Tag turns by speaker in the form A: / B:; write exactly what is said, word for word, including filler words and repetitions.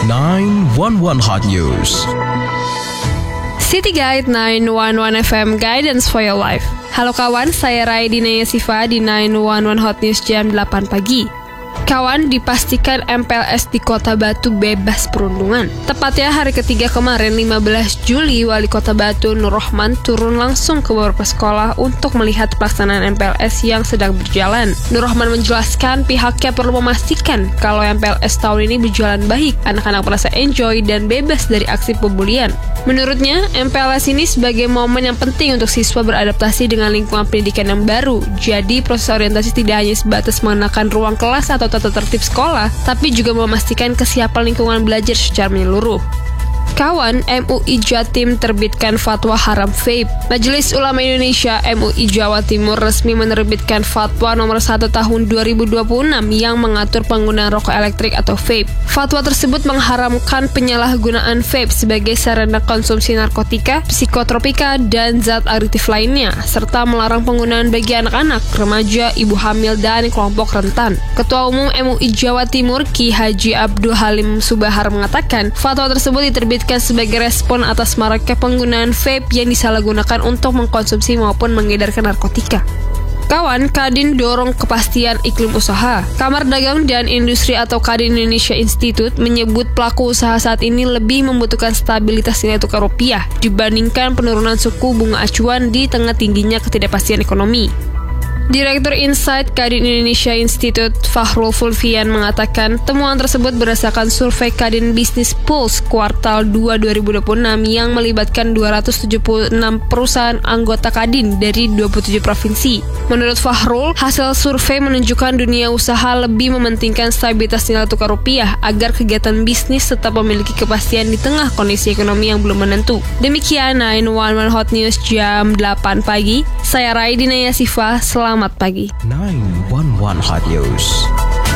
A: nine one one Hot News.
B: City Guide nine one one F M Guidance for your life. Halo kawan, saya Raidina Yasifa di nine one one Hot News jam delapan pagi. Kawan, dipastikan M P L S di Kota Batu bebas perundungan. Tepatnya hari ketiga kemarin lima belas Juli, Wali Kota Batu Nur Rahman turun langsung ke beberapa sekolah untuk melihat pelaksanaan M P L S yang sedang berjalan. Nur Rahman menjelaskan pihaknya perlu memastikan kalau M P L S tahun ini berjalan baik, anak-anak merasa enjoy dan bebas dari aksi pembulian. Menurutnya, M P L S ini sebagai momen yang penting untuk siswa beradaptasi dengan lingkungan pendidikan yang baru. Jadi, proses orientasi tidak hanya sebatas mengenakan ruang kelas atau tata tertib sekolah, tapi juga memastikan kesiapan lingkungan belajar secara menyeluruh. Kawan, M U I Jatim terbitkan fatwa haram vape. Majelis Ulama Indonesia M U I Jawa Timur resmi menerbitkan fatwa nomor satu tahun dua ribu dua puluh enam yang mengatur penggunaan rokok elektrik atau vape. Fatwa tersebut mengharamkan penyalahgunaan vape sebagai sarana konsumsi narkotika, psikotropika, dan zat adiktif lainnya, serta melarang penggunaan bagi anak-anak, remaja, ibu hamil, dan kelompok rentan. Ketua Umum M U I Jawa Timur Ki Haji Abdul Halim Subahar mengatakan, fatwa tersebut diterbitkan sebagai respon atas maraknya penggunaan vape yang disalahgunakan untuk mengkonsumsi maupun mengedarkan narkotika. Kawan, Kadin dorong kepastian iklim usaha. Kamar Dagang dan Industri atau Kadin Indonesia Institute menyebut pelaku usaha saat ini lebih membutuhkan stabilitas nilai tukar rupiah dibandingkan penurunan suku bunga acuan di tengah tingginya ketidakpastian ekonomi. Direktur Insight Kadin Indonesia Institute Fahrul Fulvian mengatakan temuan tersebut berdasarkan survei Kadin Business Pulse kuartal dua dua ribu dua puluh enam yang melibatkan dua ratus tujuh puluh enam perusahaan anggota Kadin dari dua puluh tujuh provinsi. Menurut Fahrul, hasil survei menunjukkan dunia usaha lebih mementingkan stabilitas nilai tukar rupiah agar kegiatan bisnis tetap memiliki kepastian di tengah kondisi ekonomi yang belum menentu. Demikian nine one one Hot News jam delapan pagi. Saya Raidina Yasifa, selamat pagi.
A: nine one one Hot News.